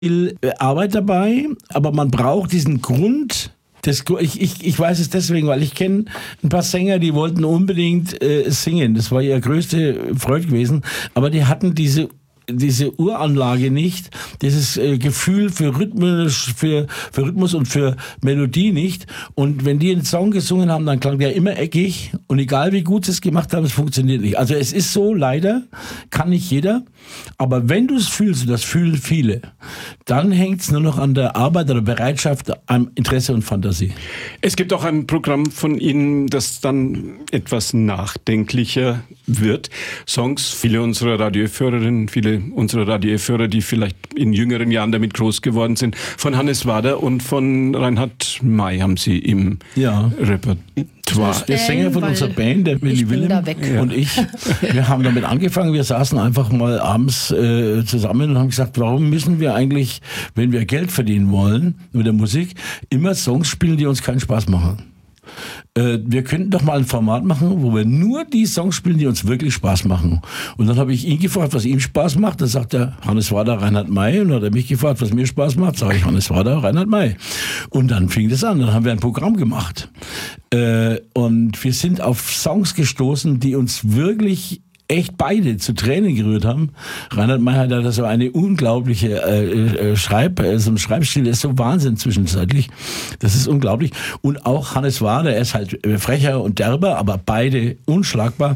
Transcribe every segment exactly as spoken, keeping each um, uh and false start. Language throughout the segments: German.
viel Arbeit dabei, aber man braucht diesen Grund. Das, ich, ich, ich weiß es deswegen, weil ich kenne ein paar Sänger, die wollten unbedingt äh, singen. Das war ihre größte Freude gewesen. Aber die hatten diese diese Uranlage nicht, dieses äh, Gefühl für Rhythmus, für, für Rhythmus und für Melodie nicht. Und wenn die einen Song gesungen haben, dann klang der immer eckig. Und egal wie gut sie es gemacht haben, es funktioniert nicht. Also es ist so, leider, kann nicht jeder. Aber wenn du es fühlst, und das fühlen viele, dann hängt es nur noch an der Arbeit oder Bereitschaft, am Interesse und Fantasie. Es gibt auch ein Programm von Ihnen, das dann etwas nachdenklicher wird. Songs, viele unserer Radiohörerinnen, viele unserer Radiohörer, die vielleicht in jüngeren Jahren damit groß geworden sind, von Hannes Wader und von Reinhard May haben Sie im ja. Repertoire. Der Sänger von unserer Band, der Willi Willem und ich, wir haben damit angefangen, wir saßen einfach mal abends äh, zusammen und haben gesagt, warum müssen wir eigentlich, wenn wir Geld verdienen wollen mit der Musik, immer Songs spielen, die uns keinen Spaß machen? Äh, wir könnten doch mal ein Format machen, wo wir nur die Songs spielen, die uns wirklich Spaß machen. Und dann habe ich ihn gefragt, was ihm Spaß macht. Dann sagt er, Hannes Wader, Reinhard May. Und dann hat er mich gefragt, was mir Spaß macht. Sage ich, Hannes Wader, Reinhard May. Und dann fing das an. Dann haben wir ein Programm gemacht. Äh, und wir sind auf Songs gestoßen, die uns wirklich echt beide zu Tränen gerührt haben. Reinhard May hat da so eine unglaubliche äh, Schreib, äh, so ein Schreibstil, der ist so Wahnsinn zwischenzeitlich. Das ist unglaublich. Und auch Hannes Wader, er ist halt frecher und derber, aber beide unschlagbar.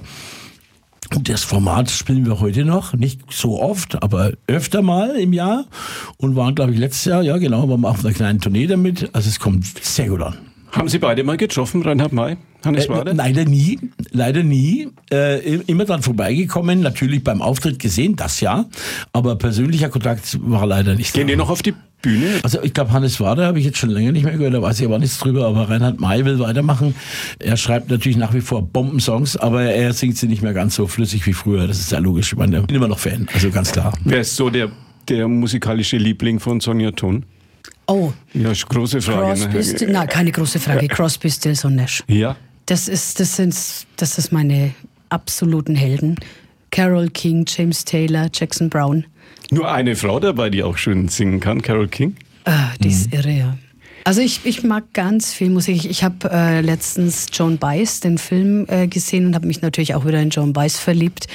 Und das Format spielen wir heute noch, nicht so oft, aber öfter mal im Jahr. Und waren, glaube ich, letztes Jahr, ja genau, waren wir auf einer kleinen Tournee damit. Also es kommt sehr gut an. Haben Sie beide mal getroffen, Reinhard May, Hannes Wader? Äh, leider nie, leider nie. Äh, immer dann vorbeigekommen, natürlich beim Auftritt gesehen, das ja. Aber persönlicher Kontakt war leider nicht. Gehen die noch auf die Bühne? Also ich glaube, Hannes Wader habe ich jetzt schon länger nicht mehr gehört, da weiß ich aber nichts drüber. Aber Reinhard May will weitermachen. Er schreibt natürlich nach wie vor Bombensongs, aber er singt sie nicht mehr ganz so flüssig wie früher. Das ist ja logisch. Ich meine, ich bin immer noch Fan, also ganz klar. Wer ist so der, der musikalische Liebling von Sonja Thon? Oh. Ja, große Frage. Crosby, Still, nein, keine große Frage. Crosby, Stills und Nash. Ja. Das ist, das sind, das ist meine absoluten Helden. Carole King, James Taylor, Jackson Brown. Nur eine Frau dabei, die auch schön singen kann, Carole King? Ah, die ist mhm. irre, ja. Also ich, ich mag ganz viel Musik. Ich habe äh, letztens Joan Baez, den Film, äh, gesehen und habe mich natürlich auch wieder in Joan Baez verliebt.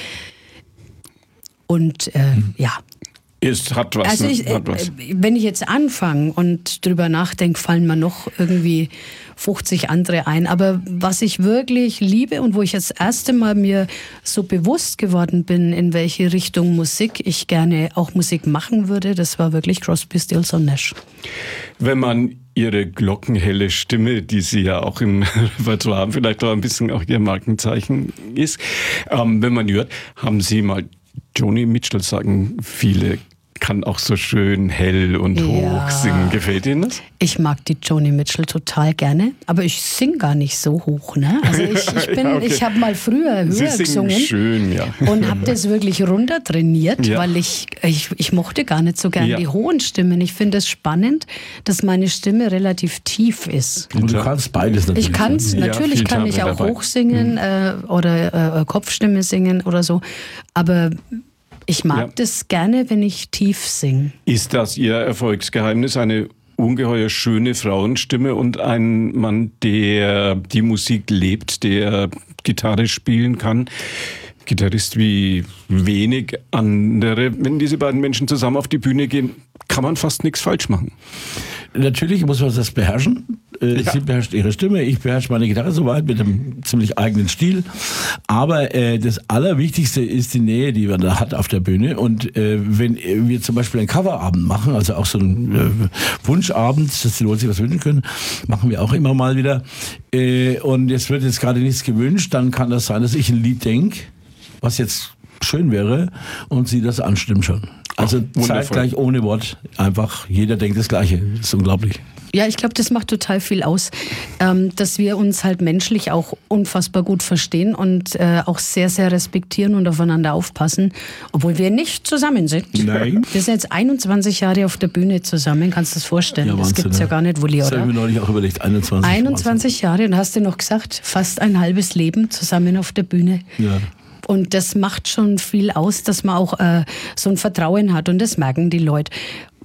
Und äh, mhm. ja. Ist, hat was. Also ich, hat was. Wenn ich jetzt anfange und drüber nachdenke, fallen mir noch irgendwie fünfzig andere ein. Aber was ich wirklich liebe und wo ich das erste Mal mir so bewusst geworden bin, in welche Richtung Musik ich gerne auch Musik machen würde, das war wirklich Crosby, Stills und Nash. Wenn man Ihre glockenhelle Stimme, die Sie ja auch im Repertoire haben, vielleicht auch ein bisschen auch Ihr Markenzeichen ist, ähm, wenn man hört, haben Sie mal Joni Mitchell, sagen viele, kann auch so schön hell und ja. hoch singen. Gefällt Ihnen das? Ich mag die Joni Mitchell total gerne, aber ich singe gar nicht so hoch. Ne? Also ich, ich, bin, ja, okay. ich habe mal früher höher Sie singen gesungen schön, ja. und habe das wirklich runter trainiert, ja. weil ich, ich, ich mochte gar nicht so gerne ja. die hohen Stimmen. Ich finde es spannend, dass meine Stimme relativ tief ist. Und du kannst beides natürlich. Ich kann's, ja, natürlich kann ich auch dabei. hoch singen mhm. äh, oder äh, Kopfstimme singen oder so, aber ich mag ja. das gerne, wenn ich tief singe. Ist das Ihr Erfolgsgeheimnis, eine ungeheuer schöne Frauenstimme und ein Mann, der die Musik lebt, der Gitarre spielen kann? Gitarrist wie wenig andere. Wenn diese beiden Menschen zusammen auf die Bühne gehen, kann man fast nichts falsch machen. Natürlich muss man das beherrschen. Ja. Sie beherrscht ihre Stimme, ich beherrsche meine Gitarre soweit mit einem ziemlich eigenen Stil. Aber äh, das Allerwichtigste ist die Nähe, die man da hat auf der Bühne. Und äh, wenn wir zum Beispiel einen Coverabend machen, also auch so einen äh, Wunschabend, dass die Leute sich was wünschen können, machen wir auch immer mal wieder. Äh, und es wird jetzt gerade nichts gewünscht, dann kann das sein, dass ich ein Lied denke, was jetzt schön wäre, und sie das anstimmen schon. Also zeitgleich ohne Wort, einfach jeder denkt das Gleiche. Das ist unglaublich. Ja, ich glaube, das macht total viel aus, ähm, dass wir uns halt menschlich auch unfassbar gut verstehen und äh, auch sehr, sehr respektieren und aufeinander aufpassen, obwohl wir nicht zusammen sind. Nein. Wir sind jetzt einundzwanzig Jahre auf der Bühne zusammen, kannst du das vorstellen? Ja, das gibt's ja gar nicht, Wulli, oder? Das habe ich mir neulich auch überlegt, einundzwanzig. einundzwanzig Jahre, und hast du noch gesagt, fast ein halbes Leben zusammen auf der Bühne. Ja. Und das macht schon viel aus, dass man auch äh, so ein Vertrauen hat, und das merken die Leute.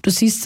du siehst